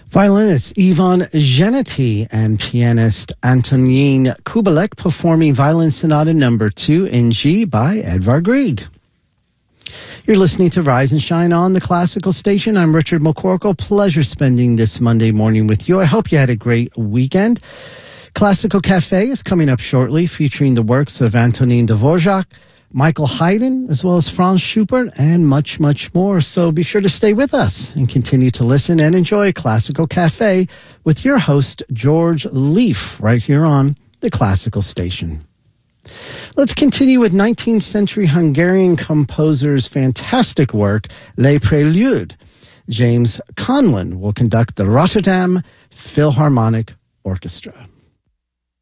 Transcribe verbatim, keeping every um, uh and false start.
Violinist Ivan Genety and pianist Antonin Kubelik performing Violin Sonata number two in G by Edvard Grieg. You're listening to Rise and Shine on the Classical Station. I'm Richard McCorkle. Pleasure spending this Monday morning with you. I hope you had a great weekend. Classical Cafe is coming up shortly, featuring the works of Antonin Dvorak, Michael Haydn, as well as Franz Schubert, and much, much more. So be sure to stay with us and continue to listen and enjoy Classical Cafe with your host, George Leaf, right here on the Classical Station. Let's continue with nineteenth century Hungarian composer's fantastic work, Les Préludes. James Conlon will conduct the Rotterdam Philharmonic Orchestra.